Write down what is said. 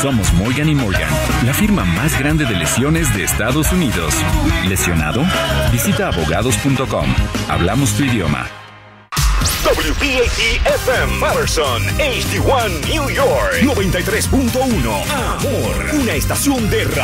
Somos Morgan & Morgan, la firma más grande de lesiones de Estados Unidos. ¿Lesionado? Visita abogados.com. Hablamos tu idioma. WPAT-FM Patterson, HD1 New York 93.1. Amor, una estación de radio.